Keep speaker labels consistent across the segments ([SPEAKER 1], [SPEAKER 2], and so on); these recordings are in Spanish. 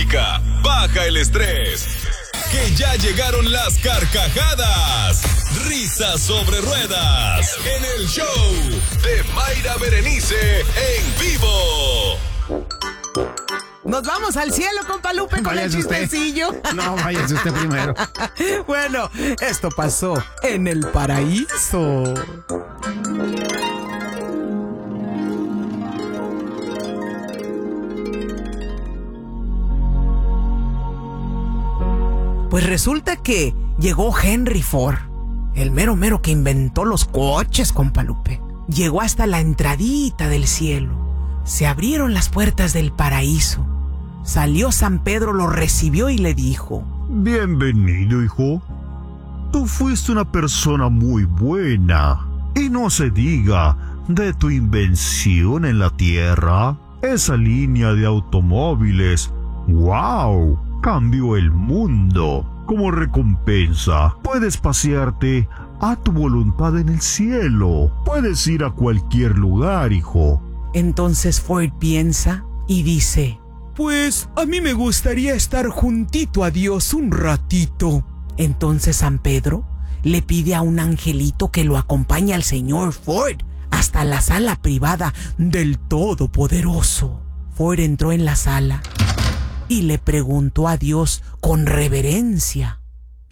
[SPEAKER 1] música, baja el estrés. Que ya llegaron las carcajadas, risas sobre ruedas, en el show de Mayra Berenice en vivo.
[SPEAKER 2] Nos vamos al cielo, compa Lupe, con
[SPEAKER 3] Váyase
[SPEAKER 2] el chistecillo.
[SPEAKER 3] No, váyase usted primero.
[SPEAKER 2] Bueno, esto pasó en el paraíso. Pues resulta que llegó Henry Ford, el mero que inventó los coches, compa Lupe. Llegó hasta la entradita del cielo. Se abrieron las puertas del paraíso. Salió San Pedro, lo recibió y le dijo:
[SPEAKER 4] Bienvenido, hijo. Tú fuiste una persona muy buena. Y no se diga de tu invención en la tierra. Esa línea de automóviles. ¡Wow! Cambió el mundo. Como recompensa, puedes pasearte a tu voluntad en el cielo. Puedes ir a cualquier lugar, hijo.
[SPEAKER 2] Entonces Ford piensa y dice: pues a mí me gustaría estar juntito a Dios un ratito. Entonces San Pedro le pide a un angelito que lo acompañe al señor Ford hasta la sala privada del Todopoderoso. Ford entró en la sala y le preguntó a Dios con reverencia: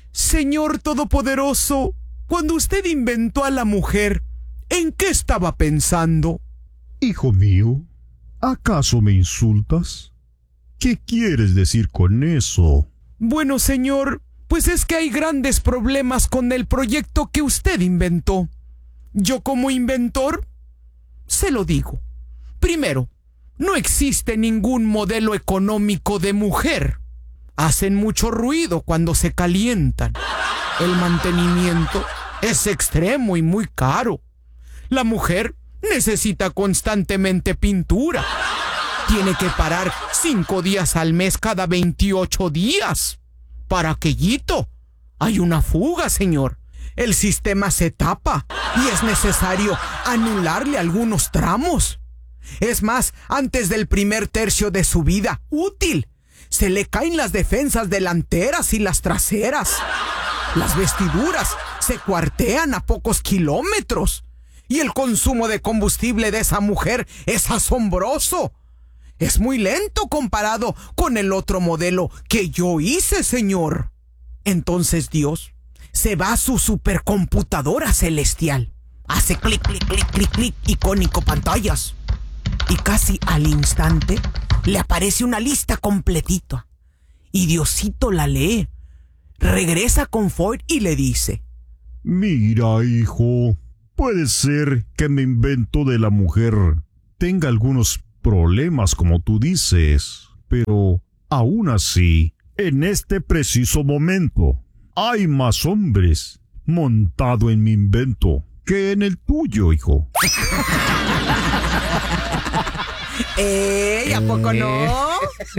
[SPEAKER 2] Señor Todopoderoso, cuando usted inventó a la mujer, ¿en qué estaba pensando?
[SPEAKER 4] Hijo mío, ¿acaso me insultas? ¿Qué quieres decir con eso?
[SPEAKER 2] Bueno, señor, pues es que hay grandes problemas con el proyecto que usted inventó. Yo como inventor, se lo digo. Primero, no existe ningún modelo económico de mujer. Hacen mucho ruido cuando se calientan. El mantenimiento es extremo y muy caro. La mujer necesita constantemente pintura. Tiene que parar 5 días al mes cada 28 días. Para aquellito hay una fuga, señor. El sistema se tapa y es necesario anularle algunos tramos. Es más, antes del primer tercio de su vida útil, se le caen las defensas delanteras y las traseras. Las vestiduras se cuartean a pocos kilómetros. Y el consumo de combustible de esa mujer es asombroso. Es muy lento comparado con el otro modelo que yo hice, señor. Entonces Dios se va a su supercomputadora celestial. Hace clic, clic, clic, clic, clic, icónico pantallas. Y casi al instante le aparece una lista completita. Y Diosito la lee. Regresa con Ford y le dice:
[SPEAKER 4] Mira, hijo, puede ser que mi invento de la mujer tenga algunos problemas como tú dices, pero aún así, en este preciso momento, hay más hombres montado en mi invento que en el tuyo, hijo.
[SPEAKER 2] ¿A poco no?